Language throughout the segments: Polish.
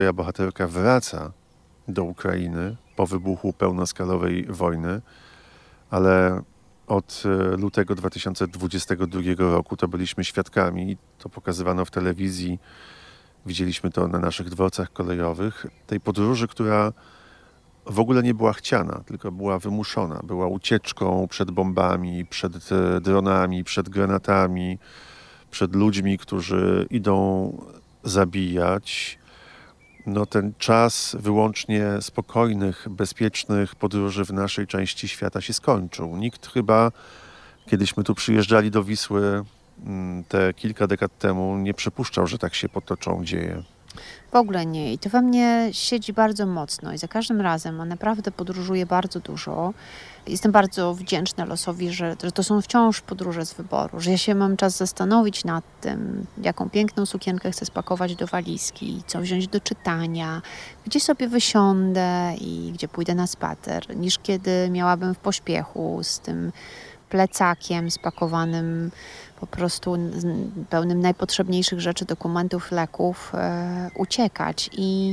Bohaterka wraca do Ukrainy po wybuchu pełnoskalowej wojny, ale od lutego 2022 roku to byliśmy świadkami, to pokazywano w telewizji, widzieliśmy to na naszych dworcach kolejowych, tej podróży, która w ogóle nie była chciana, tylko była wymuszona. Była ucieczką przed bombami, przed dronami, przed granatami, przed ludźmi, którzy idą zabijać. No, ten czas wyłącznie spokojnych, bezpiecznych podróży w naszej części świata się skończył. Nikt chyba, kiedyśmy tu przyjeżdżali do Wisły te kilka dekad temu, nie przypuszczał, że tak się potoczą dzieje. W ogóle nie. I to we mnie siedzi bardzo mocno i za każdym razem, a naprawdę podróżuję bardzo dużo. Jestem bardzo wdzięczna losowi, że to są wciąż podróże z wyboru, że ja się mam czas zastanowić nad tym, jaką piękną sukienkę chcę spakować do walizki, co wziąć do czytania, gdzie sobie wysiądę i gdzie pójdę na spacer, niż kiedy miałabym w pośpiechu z tym plecakiem spakowanym po prostu pełnym najpotrzebniejszych rzeczy, dokumentów, leków, uciekać.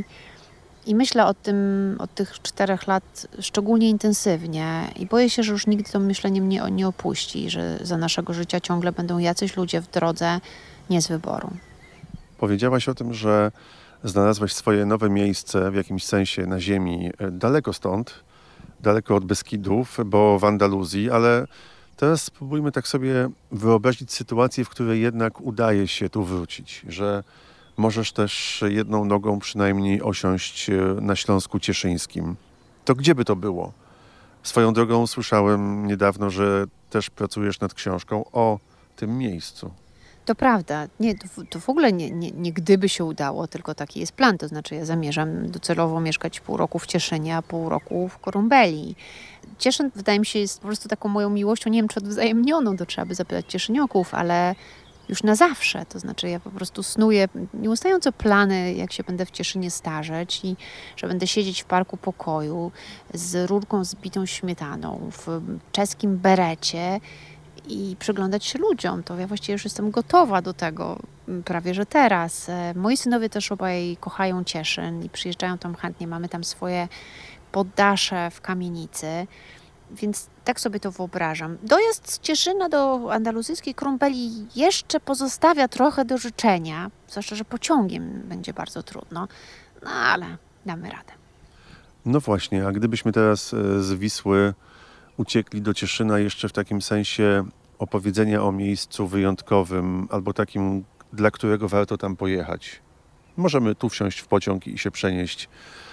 I myślę o tym od tych 4 lat szczególnie intensywnie i boję się, że już nigdy to myślenie mnie nie opuści, że za naszego życia ciągle będą jacyś ludzie w drodze nie z wyboru. Powiedziałaś o tym, że znalazłaś swoje nowe miejsce w jakimś sensie na ziemi, daleko stąd, daleko od Beskidów, bo w Andaluzji, ale teraz spróbujmy tak sobie wyobrazić sytuację, w której jednak udaje się tu wrócić, że możesz też jedną nogą przynajmniej osiąść na Śląsku Cieszyńskim. To gdzie by to było? Swoją drogą słyszałem niedawno, że też pracujesz nad książką o tym miejscu. To prawda. Nie, to w ogóle nie gdyby się udało, tylko taki jest plan. To znaczy ja zamierzam docelowo mieszkać pół roku w Cieszynie, a pół roku w Korumbeli. Cieszyn, wydaje mi się, jest po prostu taką moją miłością, nie wiem czy odwzajemnioną, to trzeba by zapytać Cieszynioków, ale już na zawsze. To znaczy ja po prostu snuję nieustająco plany, jak się będę w Cieszynie starzeć i że będę siedzieć w Parku Pokoju z rurką z bitą śmietaną, w czeskim berecie i przyglądać się ludziom. To ja właściwie już jestem gotowa do tego prawie, że teraz. Moi synowie też obaj kochają Cieszyn i przyjeżdżają tam chętnie. Mamy tam swoje poddasze w kamienicy, więc tak sobie to wyobrażam. Dojazd z Cieszyna do andaluzyjskiej Krumbeli jeszcze pozostawia trochę do życzenia, zwłaszcza, że pociągiem będzie bardzo trudno, no ale damy radę. No właśnie, a gdybyśmy teraz z Wisły uciekli do Cieszyna jeszcze w takim sensie opowiedzenia o miejscu wyjątkowym albo takim, dla którego warto tam pojechać. Możemy tu wsiąść w pociąg i się przenieść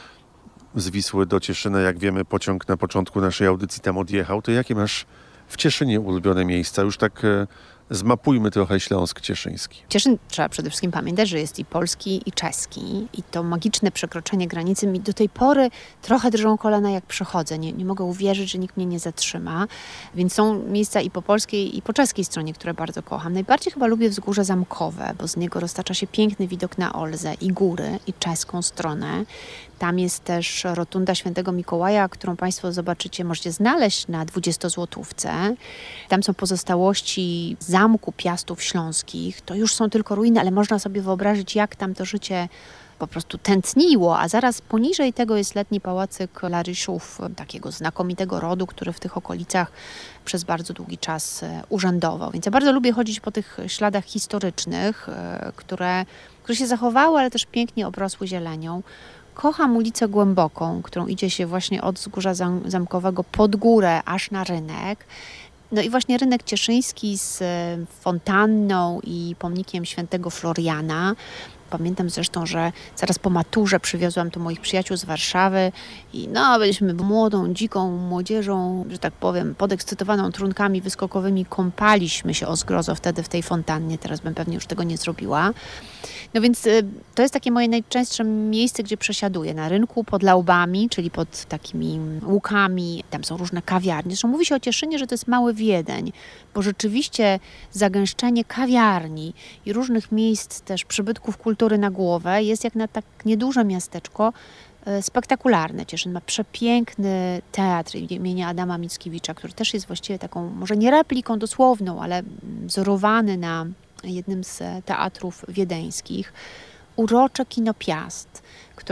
z Wisły do Cieszyna. Jak wiemy, pociąg na początku naszej audycji tam odjechał. To jakie masz w Cieszynie ulubione miejsca? Już tak zmapujmy trochę Śląsk Cieszyński. Cieszyn trzeba przede wszystkim pamiętać, że jest i polski, i czeski. I to magiczne przekroczenie granicy mi do tej pory trochę drżą kolana, jak przechodzę. Nie mogę uwierzyć, że nikt mnie nie zatrzyma. Więc są miejsca i po polskiej, i po czeskiej stronie, które bardzo kocham. Najbardziej chyba lubię Wzgórze Zamkowe, bo z niego roztacza się piękny widok na Olzę i góry, i czeską stronę. Tam jest też rotunda Świętego Mikołaja, którą Państwo zobaczycie, możecie znaleźć na 20-złotówce. Tam są pozostałości zamku Piastów Śląskich. To już są tylko ruiny, ale można sobie wyobrazić, jak tam to życie po prostu tętniło, a zaraz poniżej tego jest letni pałacyk Laryszów, takiego znakomitego rodu, który w tych okolicach przez bardzo długi czas urzędował. Więc ja bardzo lubię chodzić po tych śladach historycznych, które się zachowały, ale też pięknie obrosły zielenią. Kocham ulicę Głęboką, którą idzie się właśnie od Wzgórza Zamkowego pod górę, aż na rynek. No i właśnie rynek cieszyński z fontanną i pomnikiem świętego Floriana. Pamiętam zresztą, że zaraz po maturze przywiozłam tu moich przyjaciół z Warszawy i byliśmy młodą, dziką młodzieżą, że tak powiem, podekscytowaną trunkami wyskokowymi, kąpaliśmy się o zgrozo wtedy w tej fontannie, teraz bym pewnie już tego nie zrobiła. No więc to jest takie moje najczęstsze miejsce, gdzie przesiaduję. Na rynku pod Laubami, czyli pod takimi łukami. Tam są różne kawiarnie. Zresztą mówi się o Cieszynie, że to jest mały Wiedeń, bo rzeczywiście zagęszczenie kawiarni i różnych miejsc też przybytków kultury na głowę jest jak na tak nieduże miasteczko spektakularne. Cieszyn ma przepiękny teatr imienia Adama Mickiewicza, który też jest właściwie taką, może nie repliką dosłowną, ale wzorowany na jednym z teatrów wiedeńskich. Urocze kino Piast, które